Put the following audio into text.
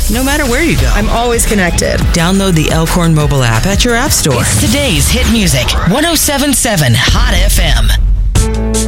no matter where you go. I'm always connected. Download the Elkhorn mobile app at your app store. It's today's hit music. 107.7 Hot FM.